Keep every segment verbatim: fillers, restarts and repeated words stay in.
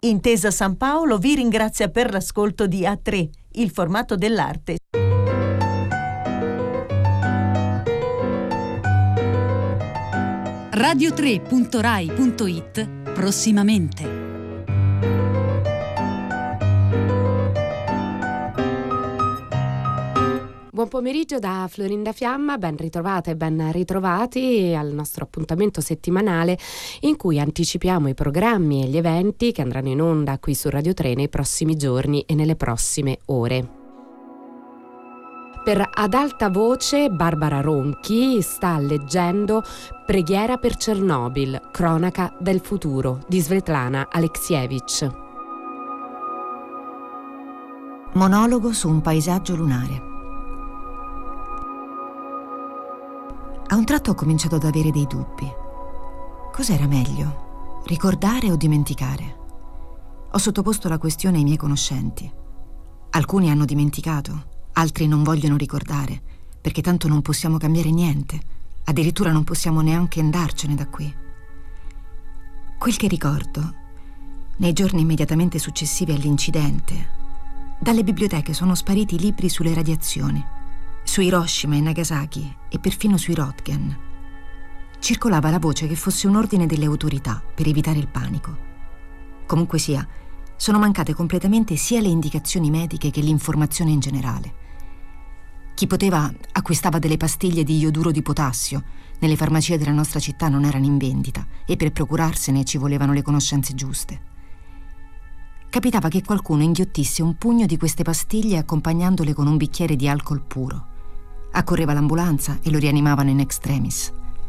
Intesa San Paolo vi ringrazia per l'ascolto di A tre, il formato dell'arte. radio tre punto rai punto it prossimamente. Buon pomeriggio da Florinda Fiamma, ben ritrovate e ben ritrovati al nostro appuntamento settimanale in cui anticipiamo i programmi e gli eventi che andranno in onda qui su Radio tre nei prossimi giorni e nelle prossime ore. Per Ad alta voce Barbara Ronchi sta leggendo Preghiera per Chernobyl, cronaca del futuro di Svetlana Alexievich. Monologo su un paesaggio lunare. A un tratto ho cominciato ad avere dei dubbi. Cos'era meglio? Ricordare o dimenticare? Ho sottoposto la questione ai miei conoscenti. Alcuni hanno dimenticato, altri non vogliono ricordare, perché tanto non possiamo cambiare niente. Addirittura non possiamo neanche andarcene da qui. Quel che ricordo, nei giorni immediatamente successivi all'incidente, dalle biblioteche sono spariti i libri sulle radiazioni, su Hiroshima e Nagasaki e perfino sui Röntgen. Circolava la voce che fosse un ordine delle autorità per evitare il panico. Comunque sia, sono mancate completamente sia le indicazioni mediche che l'informazione in generale. Chi poteva acquistava delle pastiglie di ioduro di potassio. Nelle farmacie della nostra città non erano in vendita e per procurarsene ci volevano le conoscenze giuste. Capitava che qualcuno inghiottisse un pugno di queste pastiglie accompagnandole con un bicchiere di alcol puro. Accorreva l'ambulanza e lo rianimavano in extremis.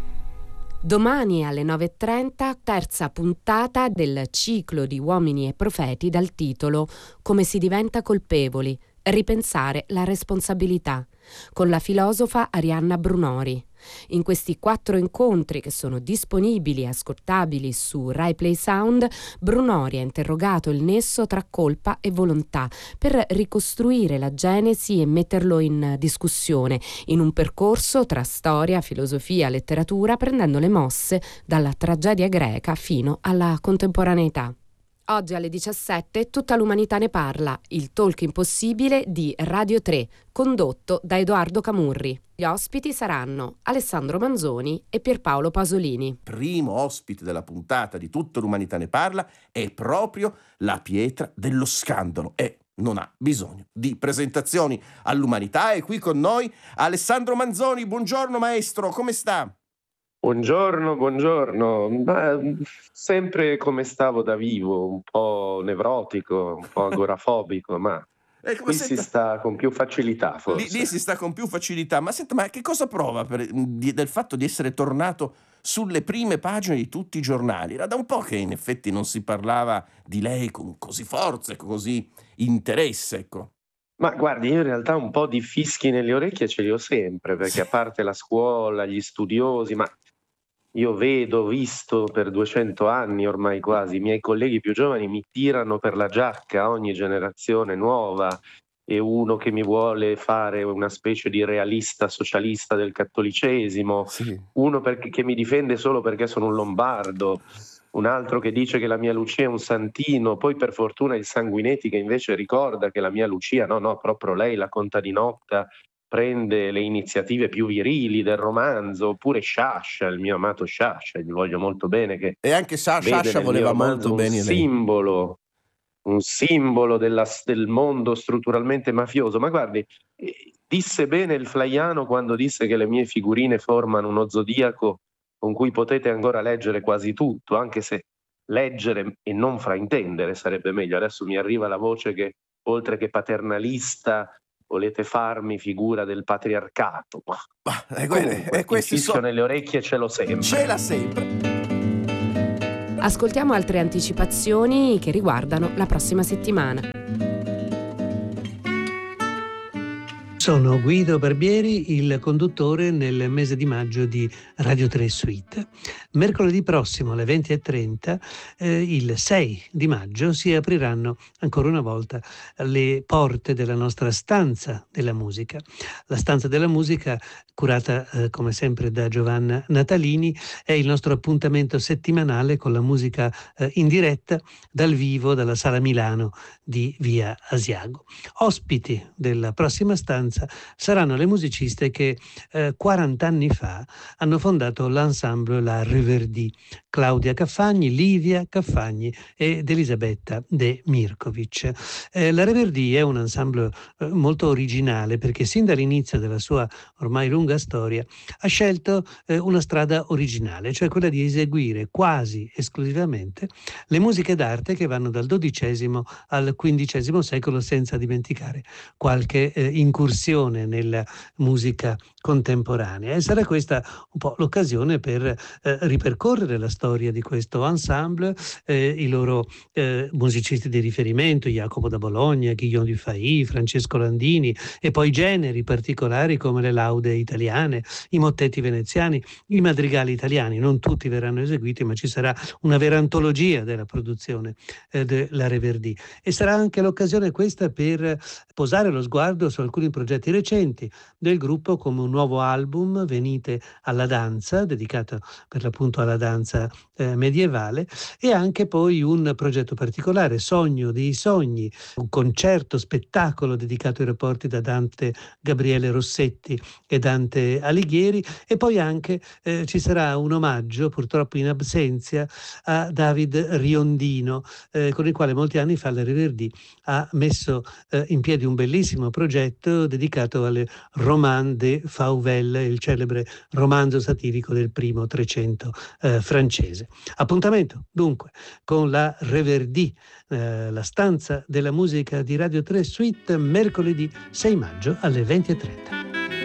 Domani alle nove e trenta, terza puntata del ciclo di Uomini e Profeti dal titolo Come si diventa colpevoli, ripensare la responsabilità, con la filosofa Arianna Brunori. In questi quattro incontri, che sono disponibili e ascoltabili su Rai Play Sound, Brunori ha interrogato il nesso tra colpa e volontà per ricostruire la genesi e metterlo in discussione in un percorso tra storia, filosofia, letteratura, prendendo le mosse dalla tragedia greca fino alla contemporaneità. Oggi alle diciassette Tutta l'umanità ne parla, il talk impossibile di Radio tre, condotto da Edoardo Camurri. Gli ospiti saranno Alessandro Manzoni e Pierpaolo Pasolini. Primo ospite della puntata di Tutta l'umanità ne parla è proprio la pietra dello scandalo e non ha bisogno di presentazioni. All'umanità è qui con noi Alessandro Manzoni. Buongiorno maestro, come sta? Buongiorno, buongiorno. Ma, sempre come stavo da vivo, un po' nevrotico, un po' agorafobico, ma ecco, qui ma senta, si sta con più facilità forse. Lì, lì si sta con più facilità, ma senta, ma che cosa prova per, di, del fatto di essere tornato sulle prime pagine di tutti i giornali? Era da un po' che in effetti non si parlava di lei con così forza, con così interesse, ecco. Ma guardi, io in realtà un po' di fischi nelle orecchie ce li ho sempre, perché a parte la scuola, gli studiosi, ma io vedo, visto per duecento anni ormai quasi, i miei colleghi più giovani mi tirano per la giacca, ogni generazione nuova, e uno che mi vuole fare una specie di realista socialista del cattolicesimo, Sì. Uno perché, che mi difende solo perché sono un lombardo, un altro che dice che la mia Lucia è un santino, poi per fortuna il Sanguinetti che invece ricorda che la mia Lucia, no, no, proprio lei, la contadinotta, prende le iniziative più virili del romanzo, oppure Sciascia, il mio amato Sciascia, gli voglio molto bene, che E anche Sa- vede Sciascia nel voleva mio romanzo molto bene un lei. simbolo, un simbolo della, del mondo strutturalmente mafioso. Ma guardi, eh, disse bene il Flaiano quando disse che le mie figurine formano uno zodiaco con cui potete ancora leggere quasi tutto, anche se leggere e non fraintendere sarebbe meglio. Adesso mi arriva la voce che, oltre che paternalista, volete farmi figura del patriarcato. Ma, eh, Comunque, eh, questi il fischio so- nelle orecchie ce l'ho sempre. Ce l'ha sempre. Ascoltiamo altre anticipazioni che riguardano la prossima settimana. Sono Guido Barbieri, il conduttore nel mese di maggio di Radio tre Suite. Mercoledì prossimo alle venti e trenta, eh, il sei di maggio, si apriranno ancora una volta le porte della nostra stanza della musica. La stanza della musica, curata eh, come sempre da Giovanna Natalini, è il nostro appuntamento settimanale con la musica eh, in diretta dal vivo dalla Sala Milano di Via Asiago. Ospiti della prossima stanza saranno le musiciste che eh, quaranta anni fa hanno fondato l'ensemble La Reverdy: Claudia Caffagni, Livia Caffagni ed Elisabetta De Mirkovic. Eh, la Reverdy è un ensemble eh, molto originale perché sin dall'inizio della sua ormai lunga storia ha scelto eh, una strada originale, cioè quella di eseguire quasi esclusivamente le musiche d'arte che vanno dal dodicesimo al quindicesimo secolo, senza dimenticare qualche eh, incursione nella musica contemporanea. E sarà questa un po' l'occasione per eh, ripercorrere la storia di questo ensemble, eh, i loro eh, musicisti di riferimento, Jacopo da Bologna, Guillaume Dufay, Francesco Landini, e poi generi particolari come le laude italiane, i mottetti veneziani, i madrigali italiani. Non tutti verranno eseguiti, ma ci sarà una vera antologia della produzione eh, della Reverdy. E sarà anche l'occasione questa per posare lo sguardo su alcuni progetti recenti del gruppo, come un nuovo album, Venite alla danza, dedicato per l'appunto alla danza eh, medievale, e anche poi un progetto particolare, Sogno dei sogni, un concerto spettacolo dedicato ai rapporti da Dante Gabriele Rossetti e Dante Alighieri, e poi anche eh, ci sarà un omaggio, purtroppo in assenza, a David Riondino, eh, con il quale molti anni fa la Reverdy ha messo eh, in piedi un bellissimo progetto dedicato alle Roman de Fauvel, il celebre romanzo satirico del primo Trecento eh, francese. Appuntamento dunque con la Reverdy, eh, la stanza della musica di Radio tre Suite, mercoledì sei maggio alle venti e trenta.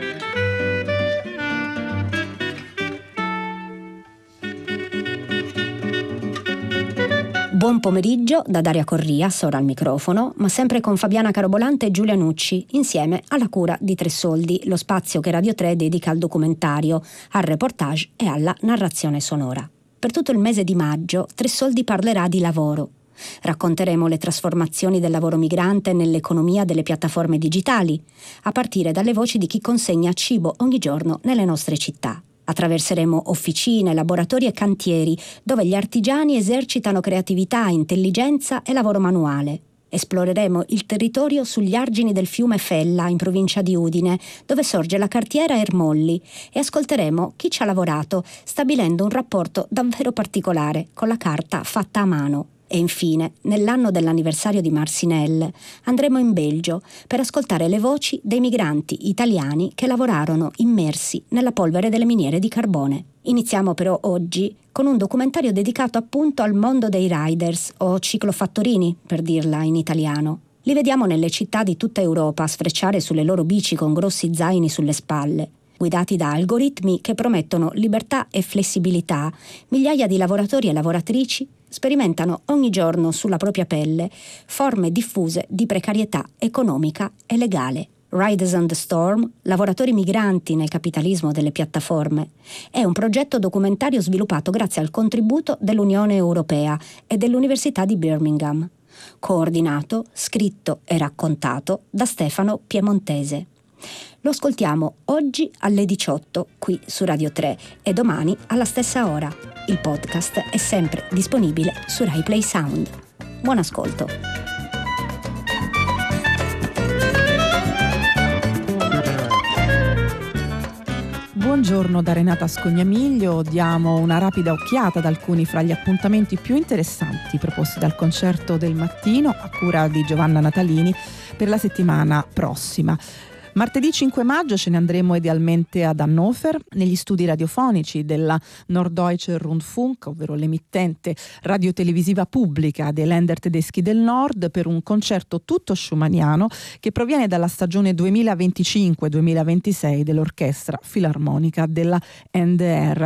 Buon pomeriggio da Daria Corrias, ora al microfono, ma sempre con Fabiana Carobolante e Giulia Nucci, insieme alla cura di Tre Soldi, lo spazio che Radio tre dedica al documentario, al reportage e alla narrazione sonora. Per tutto il mese di maggio, Tre Soldi parlerà di lavoro. Racconteremo le trasformazioni del lavoro migrante nell'economia delle piattaforme digitali, a partire dalle voci di chi consegna cibo ogni giorno nelle nostre città. Attraverseremo officine, laboratori e cantieri, dove gli artigiani esercitano creatività, intelligenza e lavoro manuale. Esploreremo il territorio sugli argini del fiume Fella, in provincia di Udine, dove sorge la cartiera Ermolli, e ascolteremo chi ci ha lavorato, stabilendo un rapporto davvero particolare con la carta fatta a mano. E infine, nell'anno dell'anniversario di Marcinelle, andremo in Belgio per ascoltare le voci dei migranti italiani che lavorarono immersi nella polvere delle miniere di carbone. Iniziamo però oggi con un documentario dedicato appunto al mondo dei riders, o ciclofattorini, per dirla in italiano. Li vediamo nelle città di tutta Europa sfrecciare sulle loro bici con grossi zaini sulle spalle. Guidati da algoritmi che promettono libertà e flessibilità, migliaia di lavoratori e lavoratrici sperimentano ogni giorno sulla propria pelle forme diffuse di precarietà economica e legale. Riders on the Storm, lavoratori migranti nel capitalismo delle piattaforme, è un progetto documentario sviluppato grazie al contributo dell'Unione Europea e dell'Università di Birmingham, coordinato, scritto e raccontato da Stefano Piemontese. Lo ascoltiamo oggi alle diciotto qui su Radio tre e domani alla stessa ora. Il podcast è sempre disponibile su Rai Play Sound. Buon ascolto. Buongiorno da Renata Scognamiglio. Diamo una rapida occhiata ad alcuni fra gli appuntamenti più interessanti proposti dal concerto del mattino a cura di Giovanna Natalini per la settimana prossima. Martedì cinque maggio ce ne andremo idealmente ad Hannover, negli studi radiofonici della Norddeutscher Rundfunk, ovvero l'emittente radiotelevisiva pubblica dei Länder tedeschi del Nord, per un concerto tutto schumanniano che proviene dalla stagione duemilaventicinque duemilaventisei dell'Orchestra Filarmonica della N D R.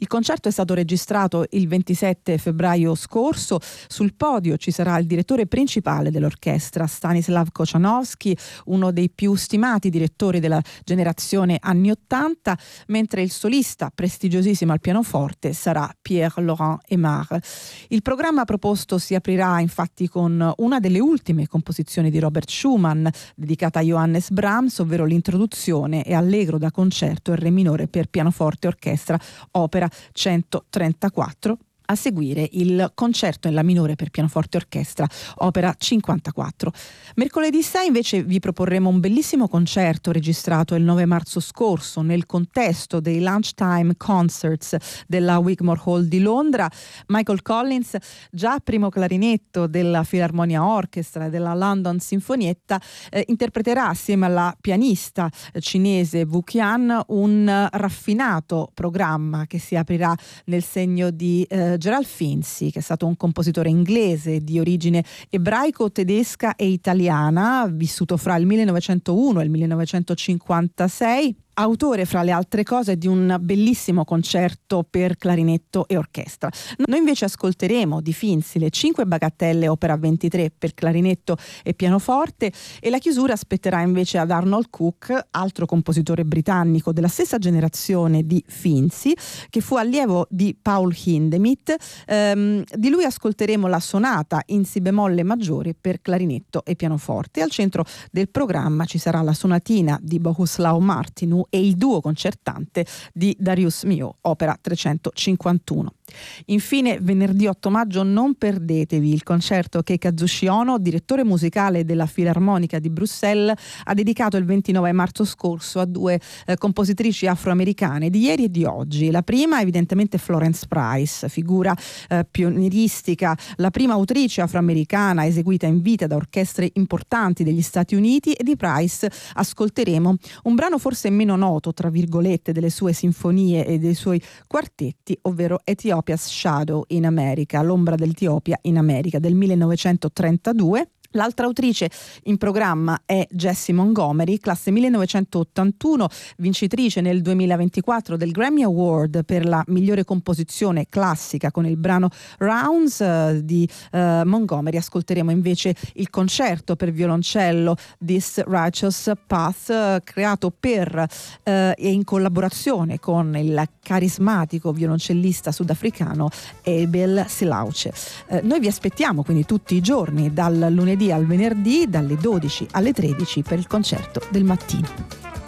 Il concerto è stato registrato il ventisette febbraio scorso. Sul podio ci sarà il direttore principale dell'orchestra, Stanislav Kochanowski, uno dei più stimati direttori della generazione anni ottanta, mentre il solista prestigiosissimo al pianoforte sarà Pierre-Laurent Aimard. Il programma proposto si aprirà infatti con una delle ultime composizioni di Robert Schumann, dedicata a Johannes Brahms, ovvero l'introduzione e allegro da concerto in re minore per pianoforte e orchestra, opera centotrentaquattro. A seguire il concerto in la minore per pianoforte e orchestra, opera cinquantaquattro. Mercoledì sei invece vi proporremo un bellissimo concerto registrato il nove marzo scorso nel contesto dei Lunchtime Concerts della Wigmore Hall di Londra. Michael Collins, già primo clarinetto della Philharmonia Orchestra e della London Sinfonietta, eh, interpreterà assieme alla pianista cinese Wu Qian un raffinato programma che si aprirà nel segno di eh, Gerald Finzi, che è stato un compositore inglese di origine ebraico-tedesca e italiana, vissuto fra il millenovecentouno e il millenovecentocinquantasei. Autore, fra le altre cose, di un bellissimo concerto per clarinetto e orchestra. Noi invece ascolteremo di Finzi le cinque bagattelle opera ventitré per clarinetto e pianoforte, e la chiusura spetterà invece ad Arnold Cook, altro compositore britannico della stessa generazione di Finzi, che fu allievo di Paul Hindemith. Ehm, di lui ascolteremo la sonata in si bemolle maggiore per clarinetto e pianoforte. Al centro del programma ci sarà la sonatina di Bohuslav Martinu e il duo concertante di Darius Milhaud, opera trecentocinquantuno. Infine, venerdì otto maggio non perdetevi il concerto che Kazushi Ono, direttore musicale della Filarmonica di Bruxelles, ha dedicato il ventinove marzo scorso a due eh, compositrici afroamericane di ieri e di oggi. La prima evidentemente Florence Price, figura eh, pionieristica, la prima autrice afroamericana eseguita in vita da orchestre importanti degli Stati Uniti, e di Price ascolteremo un brano forse meno noto, tra virgolette, delle sue sinfonie e dei suoi quartetti, ovvero Etiopia Shadow in America, l'ombra dell'Etiopia in America, del millenovecentotrentadue. L'altra autrice in programma è Jessie Montgomery, classe millenovecentottantuno, vincitrice nel duemilaventiquattro del Grammy Award per la migliore composizione classica con il brano Rounds uh, di uh, Montgomery. Ascolteremo invece il concerto per violoncello This Righteous Path, uh, creato per uh, e in collaborazione con il carismatico violoncellista sudafricano Abel Silauce. Uh, noi vi aspettiamo quindi tutti i giorni, dal lunedì al venerdì, dalle dodici alle tredici, per il concerto del mattino.